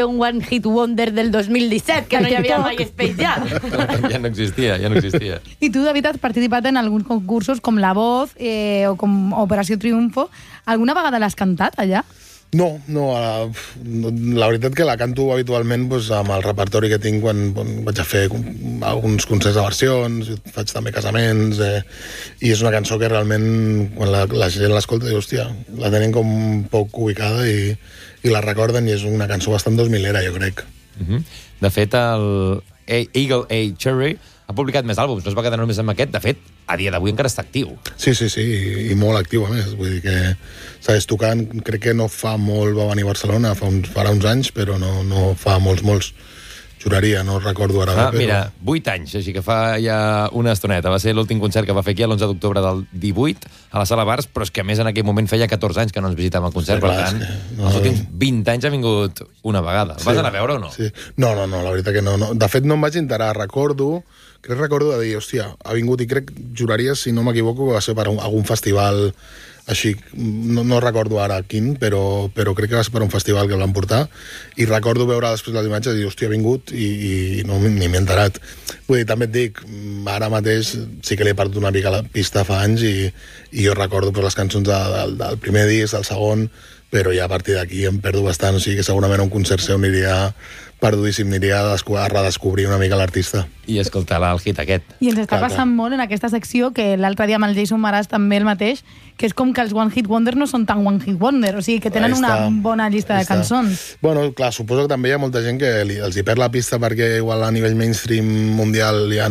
un One Hit Wonder del 2017, que no hi havia mai Space Jam. Ja no existia. I tu, David, has participat en alguns concursos com La Voz o com Operació Triunfo. Alguna vegada l'has cantat allà? No, la veritat que la canto habitualment amb el repertori que tinc quan vaig a fer alguns concerts de versions, faig també casaments, i és una cançó que realment, quan la gent l'escolta, diu, hòstia, la tenen com poc ubicada i la recorden, i és una cançó bastant 2000era, jo crec. De fet, el Eagle A. Cherry ha publicat més àlbums, no es va quedar només amb aquest. De fet, a dia d'avui encara està actiu. Sí, i molt actiu, a més. Vull dir que segueix tocant. Crec que no fa molt va venir a Barcelona, farà uns anys, però no fa molts. Juraria, no recordo ara bé, però... Mira, 8 anys, així que fa ja una estoneta. Va ser l'últim concert que va fer aquí l'11 d'octubre del 18, a la Sala Bars, però és que a més en aquell moment feia 14 anys que no ens visitàvem al concert, per tant, els últims 20 anys ha vingut una vegada. El vas anar a veure o no? Sí. No, la veritat que no. De fet, no em vaig enterar, recordo de dir, hòstia, ha vingut, i juraria, si no m'equivoco, que va ser per algun festival així, no recordo ara quin, però crec que va ser per un festival que el van portar, i recordo veure després les imatges i dir, hòstia, ha vingut, i no, ni m'he enterat. Vull dir, també et dic, ara mateix sí que li he perdut una mica la pista fa anys, i jo recordo les cançons del primer disc, del segon, però ja a partir d'aquí em perdo bastant, o sigui que segurament a un concert seu aniria perdudíssim, aniria a redescobrir una mica l'artista. I escoltar el hit aquest. I ens està passant molt en aquesta secció, que l'altre dia amb el Jason Mraz també el mateix, que és com que els One Hit Wonder no són tan One Hit Wonder, o sigui que tenen una bona llista de cançons. Bueno, clar, suposo que també hi ha molta gent que els hi perd la pista perquè igual a nivell mainstream mundial ja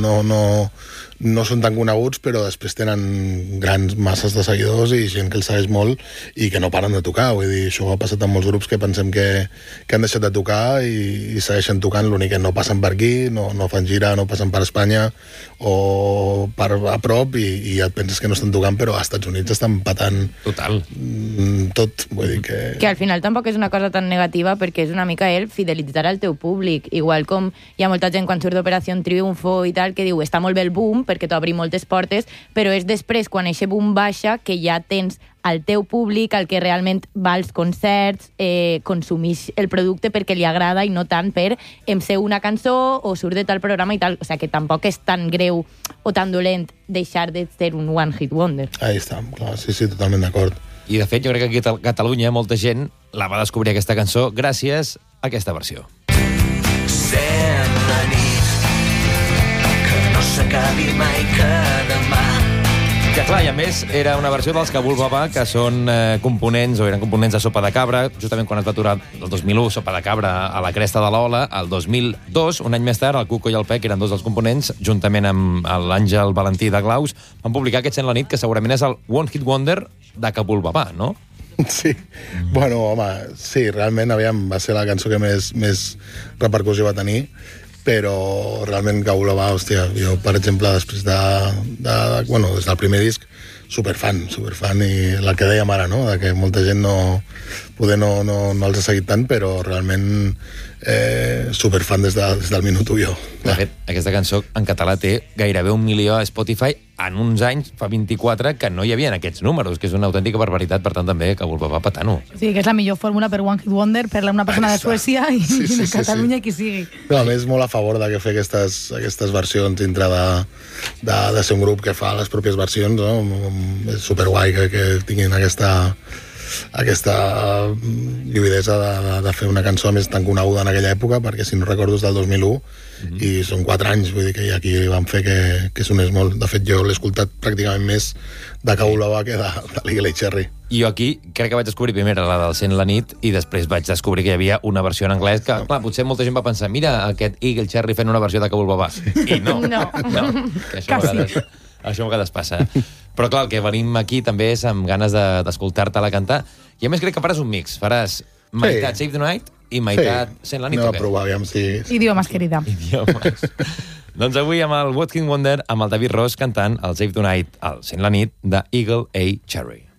no són tan coneguts, però després tenen grans masses de seguidors i gent que els segueix molt i que no paren de tocar. Vull dir, això ha passat amb molts grups que pensem que han deixat de tocar i segueixen tocant, l'únic que no passen per aquí, no fan gira, no passen per Espanya o a prop, i et penses que no estan tocant, però als Estats Units estan patant total tot. Vull dir que al final tampoc és una cosa tan negativa, perquè és una mica fidelitzar al teu públic, igual com hi ha molta gent quan surt d'Operació Triunfo i tal, que diu, està molt bé el boom perquè t'obri moltes portes, però és després quan eixe boom baixa que ja tens al teu públic, al que realment va als concerts, consumeix el producte perquè li agrada i no tant per em sé una cançó o surt de tal programa i tal. O sigui que tampoc és tan greu o tan dolent deixar de ser un One Hit Wonder. Ahí està, clar, sí, totalment d'acord. I de fet jo crec que aquí a Catalunya molta gent la va descobrir aquesta cançó gràcies a aquesta versió. Sent la nit, que no s'acabi mai, que demà. Que clar, i a més era una versió dels Kabul Baba, que són components, o eren components de Sopa de Cabra, justament quan es va aturar el 2001 Sopa de Cabra a la cresta de l'Ola, el 2002, un any més tard, el Cuco i el Pec, eren dos dels components, juntament amb l'Àngel Valentí de Glaus, van publicar aquest Sent la nit, que segurament és el One Hit Wonder de Kabul Baba, no? Sí, bueno, home, sí, realment, aviam, va ser la cançó que més repercussió va tenir, però realment Kabul Baba, hòstia, jo, per exemple, després bueno, des del primer disc, superfan, i el que dèiem ara, no?, de que molta gent poder no els ha seguit tant, però realment superfan des del minut 1 jo. De fet, aquesta cançó en català té gairebé 1 milió a Spotify en uns anys, fa 24, que no hi havia aquests números, que és una autèntica barbaritat, per tant també Kabul Baba patant-ho. Sí, que és la millor fórmula per One Hit Wonder, per una persona de Suècia i de Catalunya, qui sigui. No, a més, molt a favor de que fer aquestes versions dintre de ser un grup que fa les pròpies versions, no? És superguai que tinguin aquesta lluidesa de fer una cançó més tan coneguda en aquella època, perquè si no recordo és del 2001 i són 4 anys, vull dir que aquí van fer que sonés molt. De fet, jo l'he escoltat pràcticament més de Kabul Baba que de l'Eagle A. Cherry. I jo aquí crec que vaig descobrir primer la del Sent la nit i després vaig descobrir que hi havia una versió en anglès que, clar, potser molta gent va pensar, mira, aquest Eagle Cherry fent una versió de Kabul Baba. I no. Que això a vegades passa. Però clar, el que venim aquí també és amb ganes d'escoltar-te-la cantar. I a més crec que faràs un mix. Faràs meitat Save the Night i meitat Sent la nit. Anem a provar, aviam si... Idiomes, querida. Idiomes. Doncs avui amb el One Hit Wonder, amb el David Ross cantant el Save the Night, el Sent la nit, de Eagle A. Cherry.